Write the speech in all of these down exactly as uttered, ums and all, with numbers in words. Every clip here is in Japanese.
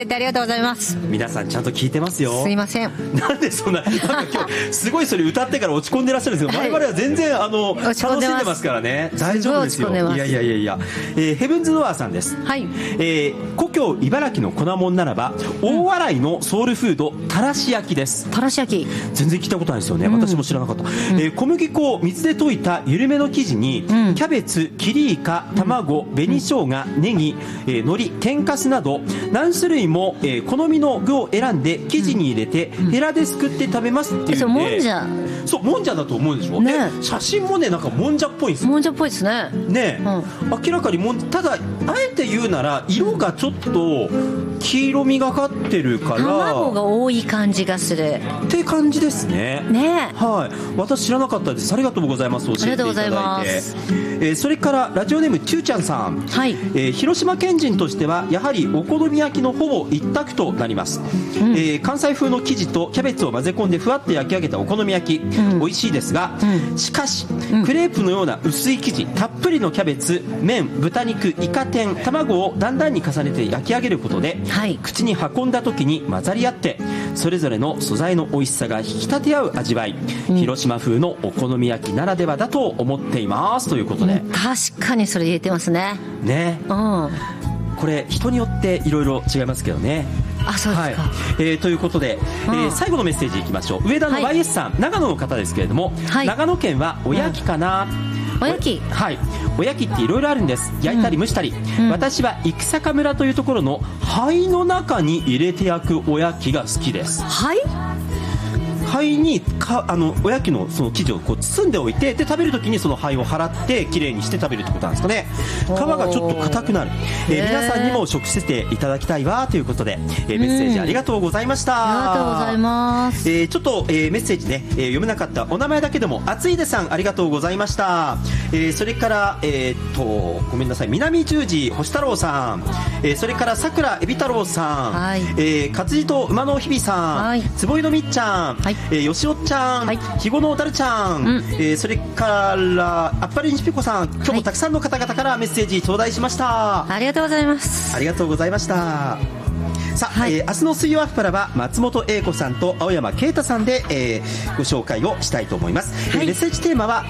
ありがとうございます。 皆さんちゃんと聞いてますよ。 すいません。 なんでそんな、なんか今日すごいそれ歌ってから落ち込んでらっしゃるんですけど、はい、我々は全然あの楽しんでますからね。大丈夫ですよ。いやいやいやいや、えー、ヘブンズドアーさんです。はい。えー、故郷茨城の粉もんならば大洗のソウルフードたらし焼きです。 たらし焼き。 全然聞いたことないですよね。うん、私も知らなかった。うん、えー、小麦粉を水で溶いた緩めの生地に、うん、キャベツ、キリイカ、卵、紅生姜、ネギ、えー、海苔、天かすなど何種類も、えー、好みの具を選んで生地に入れて、うん、ヘラですくって食べますっていうんで、そうもんじゃそうもんじゃだと思うでしょ、ね、で写真もねなんかもんじゃっぽいんですよ。 もんじゃっぽいですね。 ね、うん、明らかにもんただあえて言うなら色がちょっと黄色みがかってるから卵が多い感じがするって感じですね。 ね、 はい、私知らなかったです。ありがとうございます。教えていただいて。ありがとうございます。えー、それからラジオネームちゅうちゃんさん、はい、えー、広島県人としてはやはりお好み焼きのほぼ一択となります。うん、えー、関西風の生地とキャベツを混ぜ込んでふわっと焼き上げたお好み焼き、うん、美味しいですが、うん、しかし、うん、クレープのような薄い生地たっぷりのキャベツ、麺、豚肉、イカ天、卵をだんだんに重ねて焼き上げることで、はい、口に運んだ時に混ざり合ってそれぞれの素材の美味しさが引き立て合う味わい、うん、広島風のお好み焼きならではだと思っていますということで、うん、 確かにそれ言えてますね。 ね、うん、これ人によっていろいろ違いますけどね。 あ、そうですか。 はい、えー、ということで、えー、最後のメッセージいきましょう。上田の ワイエス さん、はい、長野の方ですけれども、はい、長野県はおやきかな、 うん、おやき、 はい、おやきっていろいろあるんです。焼いたり蒸したり、うん、私は生坂村というところの灰の中に入れて焼くおやきが好きです。 灰灰にかあのおやきのその生地をこう包んでおいて、で食べるときにその灰を払ってきれいにして食べるってことなんですかね。皮がちょっと硬くなる、えー、皆さんにも食していただきたいわということで、えー、メッセージありがとうございました。 ありがとうございます。 えー、ちょっと、えー、メッセージね、えー、読めなかったお名前だけでもあついでさんありがとうございました。えー、それから、えー、っとごめんなさい、南十字星太郎さん、えー、それからさくらえび太郎さん、はい、えー、活字と馬の日々さん、はい、坪井のみっちゃん、はい、えー、よしおちゃん、はい、ひごのおたるちゃん、うん、えー、それからあっぱれにちぴこさん、今日もたくさんの方々からメッセージ頂戴しました。 はい、ありがとうございます。 ありがとうございました。さあ、はい、えー、明日の水曜アフパラは松本英子さんと青山啓太さんで、えー、ご紹介をしたいと思います。はい、えー、メッセージテーマは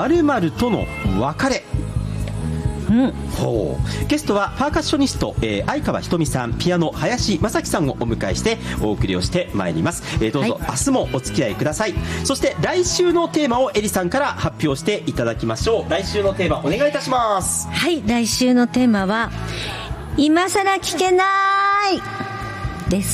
〇〇との別れ。うん、ほう、ゲストはパーカッショニスト、えー、相川ひとみさん、ピアノ林正樹さんをお迎えしてお送りをしてまいります。えー、どうぞ、はい、明日もお付き合いください。そして来週のテーマをエリさんから発表していただきましょう。来週のテーマお願いいたします。 はい、来週のテーマは今さら聞けないです。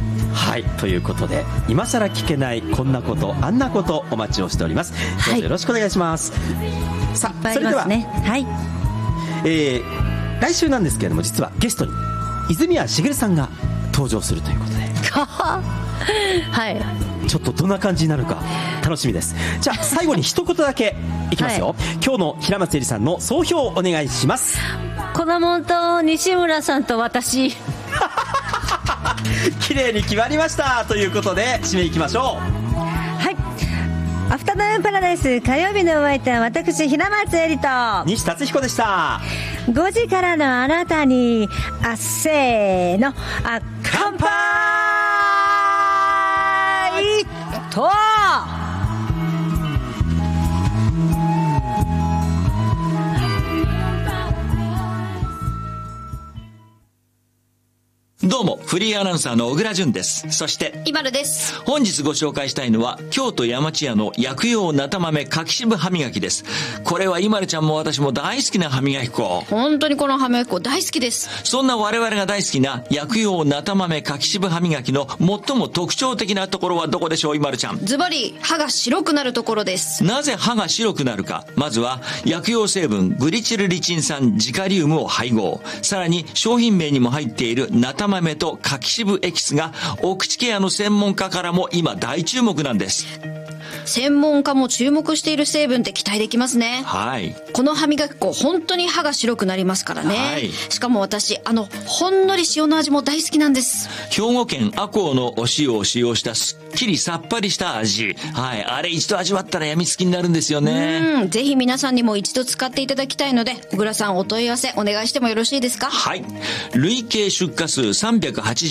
はい、ということで今さら聞けないこんなことあんなことお待ちをしております。どうぞよろしくお願いします。はい、さあ、それでは、ね、はい、えー、来週なんですけれども、実はゲストに泉谷しげるさんが登場するということではい、ちょっとどんな感じになるか楽しみです。じゃあ最後に一言だけいきますよ、はい、今日の平松絵里さんの総評をお願いします。 粉もんと西村さんと私綺麗に決まりましたということで締めいきましょう。 はい、アフタヌーンパラダイス火曜日のお相手は私平松絵里と西達彦でした。 ごじからのあなたにあっせーの、あ、乾杯とどうもフリーアナウンサーの小倉淳です。そしてイバルです。 本日ご紹介したいのは京都山千屋の薬用なた豆柿渋歯磨きです。これはイマルちゃんも私も大好きな歯磨き粉。 本当にこの歯磨き粉大好きです。 そんな我々が大好きな薬用なた豆柿渋歯磨きの最も特徴的なところはどこでしょう、イマルちゃん。 ズバリ歯が白くなるところです。 なぜ歯が白くなるか。まずは薬用成分グリチルリチン酸ジカリウムを配合、さらに商品名にも入っているなた豆と柿渋エキスがお口ケアの専門家からも今大注目なんです。 専門家も注目している成分って期待できますね。 はい。 この歯磨き粉本当に歯が白くなりますからね。はい。しかも私あのほんのり塩の味も大好きなんです。 兵庫県赤穂のお塩を使用したすっきりさっぱりした味。はい。あれ一度味わったらやみつきになるんですよね。 うん。ぜひ皆さんにも一度使っていただきたいので、小倉さんお問い合わせお願いしてもよろしいですか？ はい。累計出荷数さんびゃくはちじゅう